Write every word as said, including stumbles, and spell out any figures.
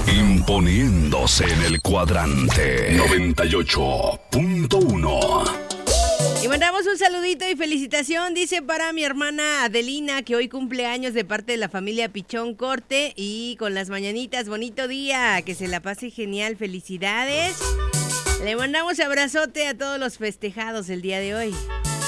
Imponiéndose en el cuadrante noventa y ocho punto uno. Y mandamos un saludito y felicitación, dice, para mi hermana Adelina, que hoy cumple años de parte de la familia Pichón Corte, y con las mañanitas, bonito día, que se la pase genial, felicidades. Le mandamos abrazote a todos los festejados el día de hoy.